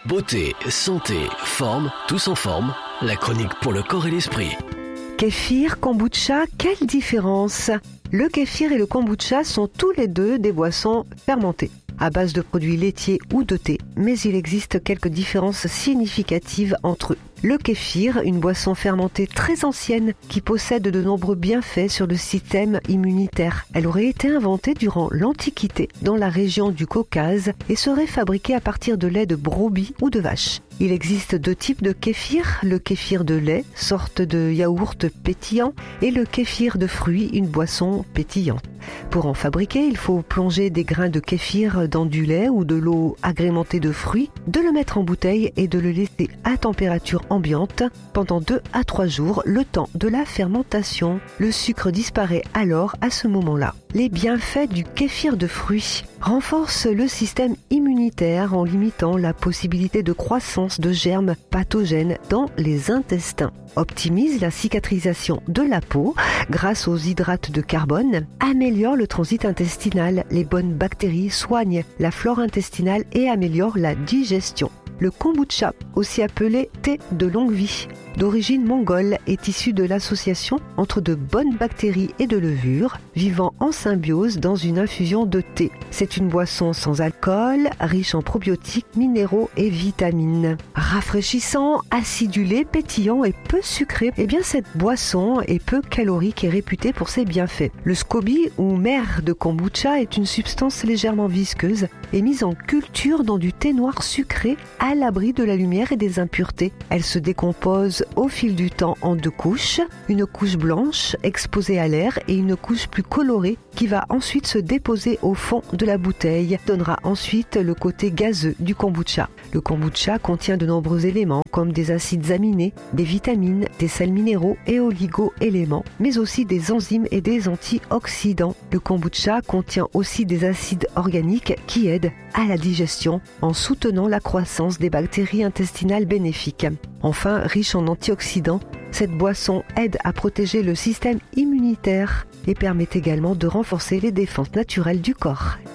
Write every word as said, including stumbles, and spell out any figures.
Beauté, santé, forme, tous en forme. La chronique pour le corps et l'esprit. Kéfir, kombucha, quelle différence? Le kéfir et le kombucha sont tous les deux des boissons fermentées, à base de produits laitiers ou de thé, mais il existe quelques différences significatives entre eux. Le kéfir, une boisson fermentée très ancienne qui possède de nombreux bienfaits sur le système immunitaire. Elle aurait été inventée durant l'Antiquité dans la région du Caucase et serait fabriquée à partir de lait de brebis ou de vache. Il existe deux types de kéfir, le kéfir de lait, sorte de yaourt pétillant, et le kéfir de fruits, une boisson pétillante. Pour en fabriquer, il faut plonger des grains de kéfir dans du lait ou de l'eau agrémentée de fruits, de le mettre en bouteille et de le laisser à température ambiante pendant deux à trois jours, le temps de la fermentation. Le sucre disparaît alors à ce moment-là. Les bienfaits du kéfir de fruits renforcent le système immunitaire en limitant la possibilité de croissance de germes pathogènes dans les intestins, optimise la cicatrisation de la peau grâce aux hydrates de carbone, améliore le transit intestinal, les bonnes bactéries soignent la flore intestinale et améliorent la digestion. Le kombucha, aussi appelé thé de longue vie, d'origine mongole, est issu de l'association entre de bonnes bactéries et de levures vivant en symbiose dans une infusion de thé. C'est une boisson sans alcool, riche en probiotiques, minéraux et vitamines. Rafraîchissant, acidulé, pétillant et peu sucré, eh bien cette boisson est peu calorique et réputée pour ses bienfaits. Le SCOBY ou mer de kombucha est une substance légèrement visqueuse et mise en culture dans du thé noir sucré à l'abri de la lumière et des impuretés. Elle se décompose au fil du temps en deux couches, une couche blanche exposée à l'air et une couche plus colorée qui va ensuite se déposer au fond de la bouteille, donnera ensuite le côté gazeux du kombucha. Le kombucha contient de nombreux éléments comme des acides aminés, des vitamines, des sels minéraux et oligo-éléments, mais aussi des enzymes et des antioxydants. Le kombucha contient aussi des acides organiques qui aident à la digestion en soutenant la croissance des bactéries intestinales bénéfiques. Enfin, riche en antioxydants, cette boisson aide à protéger le système immunitaire et permet également de renforcer les défenses naturelles du corps.